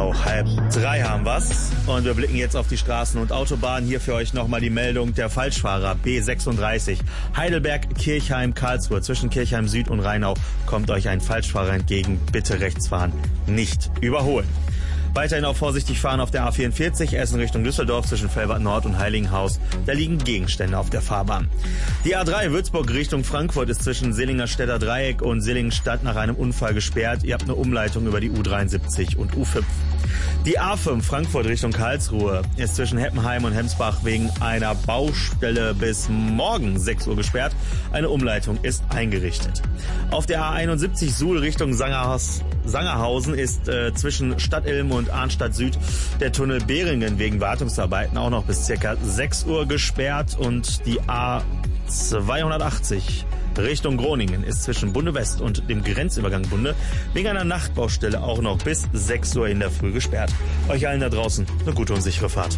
Genau, 2:30 haben wir's. Und wir blicken jetzt auf die Straßen und Autobahnen. Hier für euch nochmal die Meldung der Falschfahrer B36. Heidelberg, Kirchheim, Karlsruhe. Zwischen Kirchheim Süd und Rheinau kommt euch ein Falschfahrer entgegen. Bitte rechts fahren, nicht überholen. Weiterhin auch vorsichtig fahren auf der A44, Essen Richtung Düsseldorf zwischen Velbert Nord und Heiligenhaus. Da liegen Gegenstände auf der Fahrbahn. Die A3 Würzburg Richtung Frankfurt ist zwischen Sillingerstädter Dreieck und Sillingenstadt nach einem Unfall gesperrt. Ihr habt eine Umleitung über die U73 und U5. Die A5 Frankfurt Richtung Karlsruhe ist zwischen Heppenheim und Hemsbach wegen einer Baustelle bis morgen 6 Uhr gesperrt. Eine Umleitung ist eingerichtet. Auf der A71 Suhl Richtung Sangerhausen ist zwischen Stadtilm und Arnstadt Süd der Tunnel Beringen wegen Wartungsarbeiten auch noch bis ca. 6 Uhr gesperrt. Und die A280 Richtung Groningen ist zwischen Bunde West und dem Grenzübergang Bunde wegen einer Nachtbaustelle auch noch bis 6 Uhr in der Früh gesperrt. Euch allen da draußen eine gute und sichere Fahrt.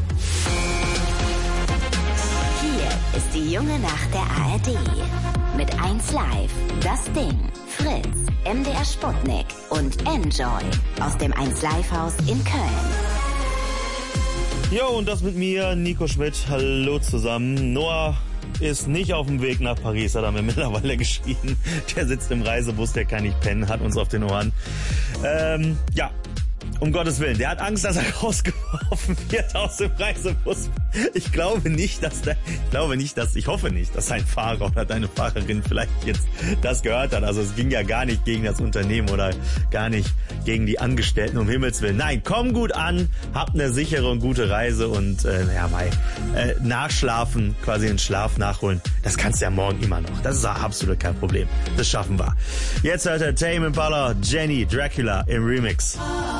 Hier ist die junge Nacht der ARD. Mit 1 Live, Das Ding, Fritz, MDR Sputnik und Enjoy aus dem 1 Live Haus in Köln. Jo, und das mit mir, Nico Schmidt. Hallo zusammen. Noah ist nicht auf dem Weg nach Paris, hat er mir mittlerweile geschrieben. Der sitzt im Reisebus, der kann nicht pennen, hat uns auf den Ohren. Ja, um Gottes Willen. Der hat Angst, dass er rausgeworfen wird aus dem Reisebus. Ich hoffe nicht, dass sein Fahrer oder deine Fahrerin vielleicht jetzt das gehört hat. Also es ging ja gar nicht gegen das Unternehmen oder gar nicht gegen die Angestellten, um Himmels Willen. Nein, komm gut an, habt eine sichere und gute Reise und nachschlafen, quasi den Schlaf nachholen. Das kannst du ja morgen immer noch. Das ist absolut kein Problem. Das schaffen wir. Jetzt hört Tame Impala, Jenny, Dracula im Remix.